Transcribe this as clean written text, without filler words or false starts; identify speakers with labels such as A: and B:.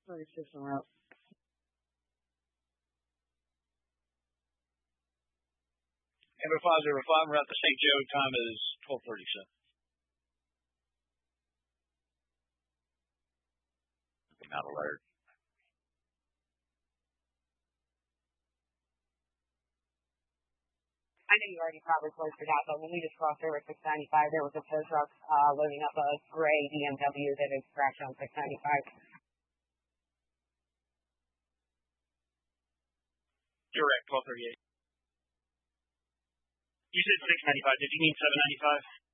A: 36 en route.
B: Amber 505, we're at the St. Joe. Time is 12:37. Not alert.
A: I know you already probably closed it out, but when we just crossed over 695, there was a tow truck loading up a gray BMW that had crashed on 695.
B: Correct, 12:38. You said 695. Did you mean 795?